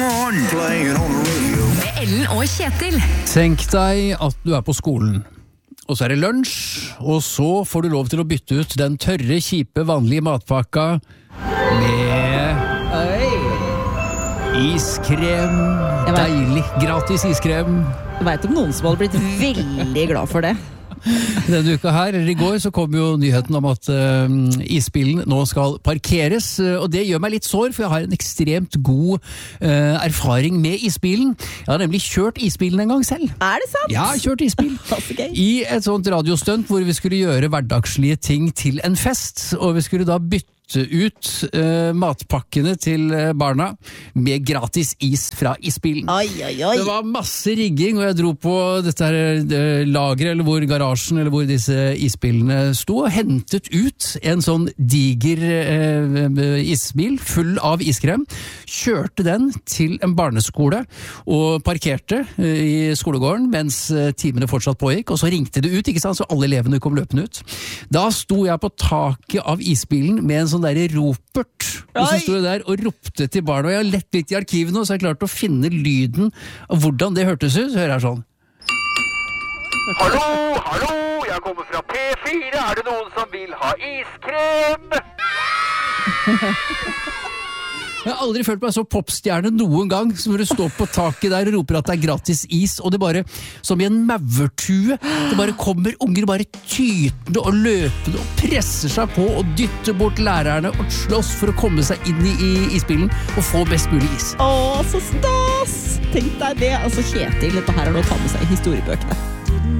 morgen. Playing on the radio. Med Ellen og Kjetil. Tenk deg at du på skolen, og så det lunsj, og så får du lov til å bytte ut den tørre, kjipe, vanlige matpakka med iskrem. Deilig, gratis iskrem. Jeg vet om noen som hadde blitt veldig glad for det. Denne uka her, eller i går, så kom jo nyheten om at isbilen nå skal parkeres, og det gjør meg litt sår, for jeg har en ekstremt god erfaring med isbilen. Jeg har nemlig kjørt isbilen en gang selv. Er det sant? Ja, jeg har kjørt isbil. I et sånt radiostunt hvor vi skulle gjøre hverdagslige ting til en fest, og vi skulle da bytte ut matpakkene til barna med gratis is fra isbilen. Det var masse rigging, og jeg dro på dette her lageret, eller hvor garasjen, eller hvor disse isbilene sto, og hentet ut en sånn diger isbil full av iskrem, kjørte den til en barneskole og parkerte i skolegården mens timene fortsatt pågikk, og så ringte det ut, ikke sant, så alle elevene kom løpende ut. Da sto jeg på taket av isbilen med en sånn der ropert, og så sto jeg der og ropte til barna, og jeg har lett litt i arkivet nå, så jeg klarte å finne lyden av hvordan det hørtes ut, så hører jeg sånn. Hallo, hallo, jeg kommer fra P4, det noen som vil ha iskrem? Jeg har aldri følt meg så popstjerne noen gang, som når du står på taket der og roper at det gratis is, og det bare, som i en maurtue, det bare kommer unger bare tytende og løpende og presser seg på og dytter bort lærerne og slåss for å komme seg inn i isbilen og få best mulig is. Å, så stas! Tenk deg det, altså Kjetil, dette her er noe å ta med seg i historiebøkene.